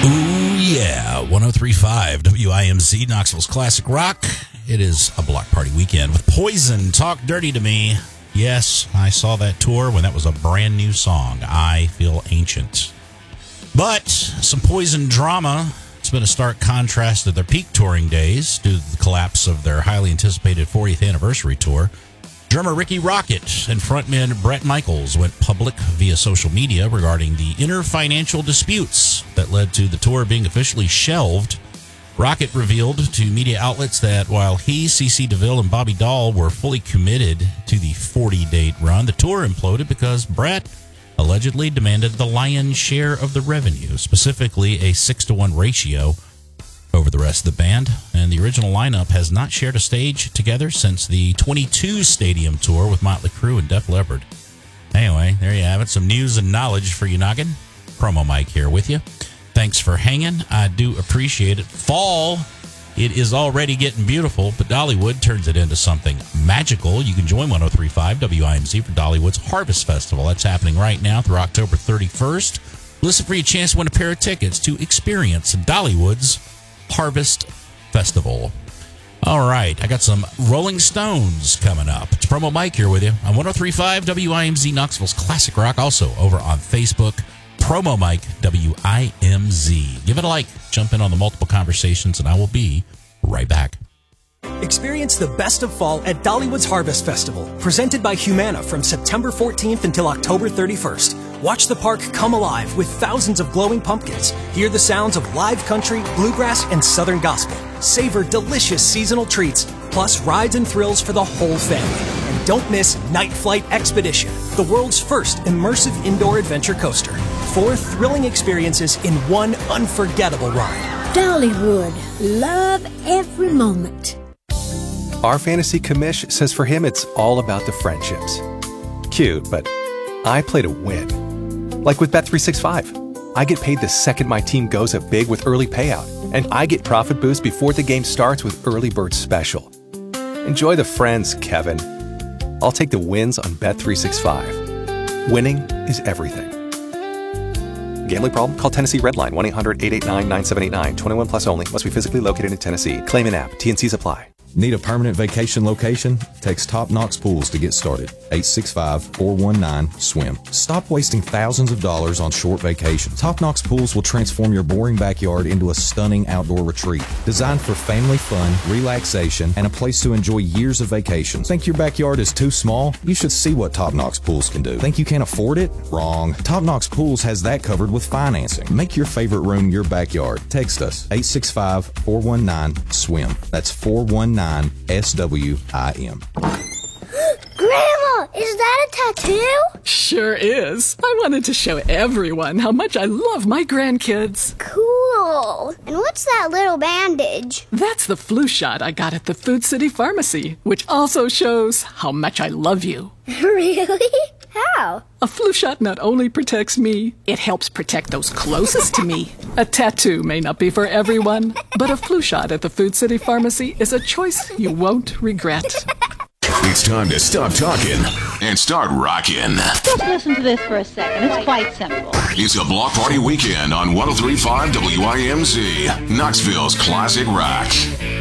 Ooh, yeah. 103.5 WIMZ, Knoxville's Classic Rock. It is a block party weekend with Poison, Talk Dirty to Me. Yes, I saw that tour when that was a brand new song, I Feel Ancient. But some Poison drama. It's been a stark contrast to their peak touring days due to the collapse of their highly anticipated 40th anniversary tour. Drummer Ricky Rocket and frontman Bret Michaels went public via social media regarding the inner financial disputes that led to the tour being officially shelved. Rocket revealed to media outlets that while he, CeCe DeVille, and Bobby Dahl were fully committed to the 40-date run, the tour imploded because Bret allegedly demanded the lion's share of the revenue, specifically a 6-to-1 ratio over the rest of the band, and the original lineup has not shared a stage together since the 22 stadium tour with Motley Crue and Def Leppard. Anyway, there you have it. Some news and knowledge for you noggin. Promo Mike here with you. Thanks for hanging. I do appreciate it. Fall, it is already getting beautiful, but Dollywood turns it into something magical. You can join 103.5 WIMZ for Dollywood's Harvest Festival. That's happening right now through October 31st. Listen for your chance to win a pair of tickets to experience Dollywood's Harvest Festival. All right, I got some Rolling Stones coming up. It's Promo Mike here with you on 103.5 WIMZ, Knoxville's Classic Rock. Also over on Facebook, Promo Mike WIMZ. Give it a like, jump in on the multiple conversations, and I will be right back. Experience the best of fall at Dollywood's Harvest Festival, presented by Humana from September 14th until October 31st. Watch the park come alive with thousands of glowing pumpkins. Hear the sounds of live country, bluegrass, and southern gospel. Savor delicious seasonal treats, plus rides and thrills for the whole family. And don't miss Night Flight Expedition, the world's first immersive indoor adventure coaster. 4 thrilling experiences in one unforgettable ride. Dollywood, love every moment. Our fantasy commish says for him it's all about the friendships. Cute, but I play to win. Like with Bet365. I get paid the second my team goes up big with early payout, and I get profit boost before the game starts with Early Bird Special. Enjoy the friends, Kevin. I'll take the wins on Bet365. Winning is everything. Gambling problem? Call Tennessee Redline 1-800-889-9789. 21 plus only. Must be physically located in Tennessee. Claim in app. T&Cs apply. Need a permanent vacation location? Text Top Knox Pools to get started. 865-419-SWIM. Stop wasting thousands of dollars on short vacations. Top Knox Pools will transform your boring backyard into a stunning outdoor retreat. Designed for family fun, relaxation, and a place to enjoy years of vacations. Think your backyard is too small? You should see what Top Knox Pools can do. Think you can't afford it? Wrong. Top Knox Pools has that covered with financing. Make your favorite room your backyard. Text us. 865-419-SWIM. That's 419 SWIM. Grandma, is that a tattoo? Sure is. I wanted to show everyone how much I love my grandkids. Cool. And what's that little bandage? That's the flu shot I got at the Food City Pharmacy, which also shows how much I love you. Really? How? A flu shot not only protects me, it helps protect those closest to me. A tattoo may not be for everyone, but a flu shot at the Food City Pharmacy is a choice you won't regret. It's time to stop talking and start rocking. Just listen to this for a second. It's quite simple. It's a block party weekend on 103.5 WIMZ, Knoxville's Classic Rock.